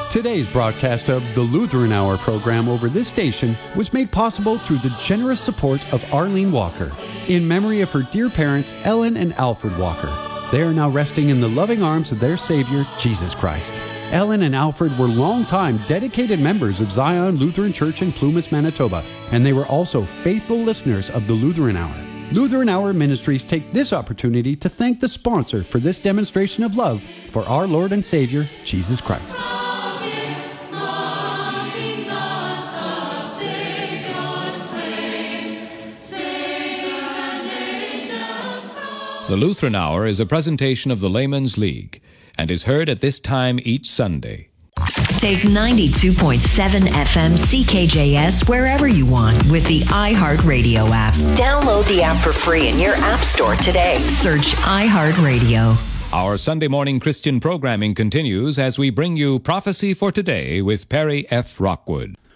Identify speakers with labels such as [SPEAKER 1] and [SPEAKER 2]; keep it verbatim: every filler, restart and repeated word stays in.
[SPEAKER 1] Today's broadcast of the Lutheran Hour program over this station was made possible through the generous support of Arlene Walker, in memory of her dear parents, Ellen and Alfred Walker. They are now resting in the loving arms of their Savior, Jesus Christ. Ellen and Alfred were longtime dedicated members of Zion Lutheran Church in Plumas, Manitoba, and they were also faithful listeners of the Lutheran Hour. Lutheran Hour Ministries take this opportunity to thank the sponsor for this demonstration of love for our Lord and Savior, Jesus Christ.
[SPEAKER 2] The Lutheran Hour is a presentation of the Layman's League and is heard at this time each Sunday.
[SPEAKER 3] Take ninety-two point seven F M C K J S wherever you want with the iHeartRadio app. Download the app for free in your app store today. Search iHeartRadio.
[SPEAKER 2] Our Sunday morning Christian programming continues as we bring you Prophecy for Today with Perry F. Rockwood.